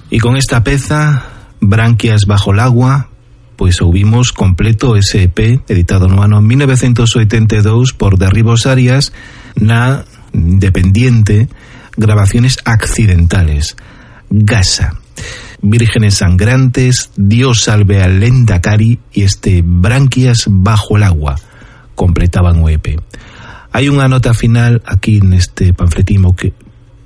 Y con esta peza, Branquias bajo el agua, pois ouvimos completo ese EP editado no ano 1982 por Derribos Arias na independiente Grabaciones Accidentales. Gasa, Vírgenes Sangrantes, Dios salve al Lendakari y este Branquias bajo el agua completaban o EP. Hai unha nota final aquí neste panfletismo que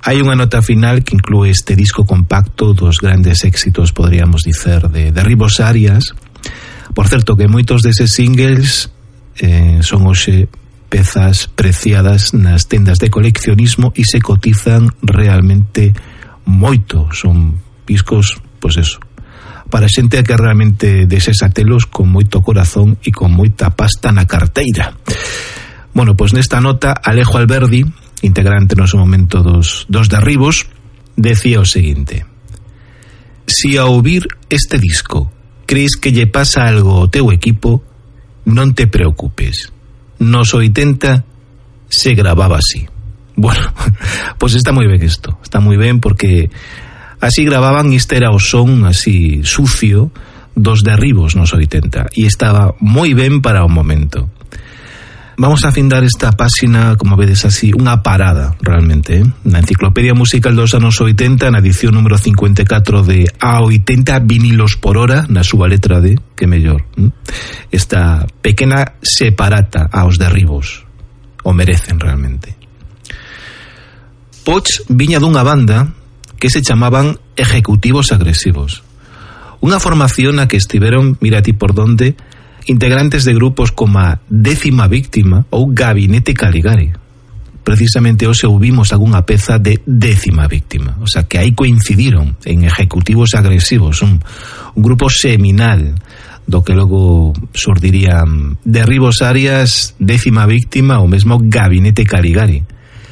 inclúe este disco compacto dos grandes éxitos, podríamos dicer, de Derribos Arias. Por certo, que moitos deses singles son hoxe pezas preciadas nas tendas de coleccionismo e se cotizan realmente moito. Son discos, pois eso, para xente que realmente desesa telos con moito corazón e con moita pasta na carteira. Bueno, pois nesta nota, Alejo Alberdi, integrante no seu momento dos Derribos, decía o seguinte: si a ouvir este disco crees que lle pasa algo ao teu equipo, non te preocupes. Nos 80 se grababa así. Bueno, pues está moi ben isto. Está moi ben porque así grababan, este era o son así sucio dos Derribos nos 80 e estaba moi ben para o momento. Vamos a findar esta páxina, como vedes así, unha parada realmente, na Enciclopedia Musical dos anos 80, na edición número 54 de A 80 vinilos por hora, na súa letra D, que mellor, esta pequena separata aos Derribos, o merecen realmente. Poch viña dunha banda que se chamaban Ejecutivos Agresivos, unha formación na que estiveron, mira ti por donde, integrantes de grupos como a Décima Víctima ou Gabinete Caligari. Precisamente hoxe ouvimos algunha peza de Décima Víctima, o sea que aí coincidiron en Ejecutivos Agresivos, un grupo seminal do que logo surdirían Derribos Arias, Décima Víctima ou mesmo Gabinete Caligari.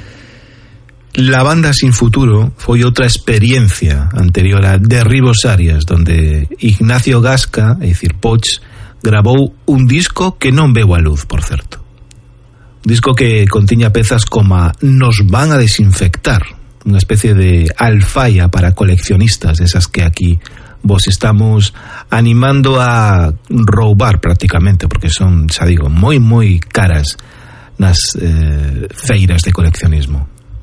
La Banda Sin Futuro foi outra experiencia anterior a Derribos Arias, donde Ignacio Gasca, é dicir, Poch, grabou un disco que non veu a luz, por certo. Un disco que contiña pezas como Nos van a desinfectar, unha especie de alfaia para coleccionistas, esas que aquí vos estamos animando a roubar prácticamente, porque son, xa digo, moi caras nas feiras de coleccionismo.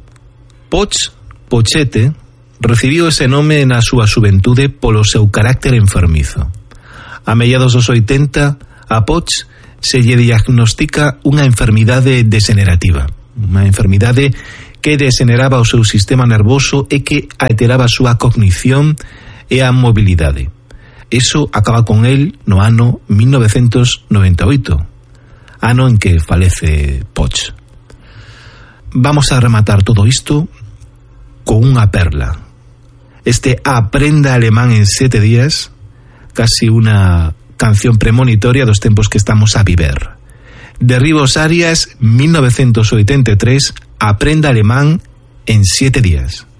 Pochete, recibiu ese nome na súa xuventude polo seu carácter enfermizo. A mediados dos 80, a Poch se lle diagnostica unha enfermidade degenerativa, unha enfermidade que degeneraba o seu sistema nervoso e que alteraba a súa cognición e a mobilidade. Eso acaba con el no ano 1998, ano en que falece Poch. Vamos a rematar todo isto con unha perla. Este Aprenda Alemán en 7 días, casi una canción premonitoria dos tempos que estamos a viver. Derribos Arias, 1983, Aprenda Alemán en 7 días.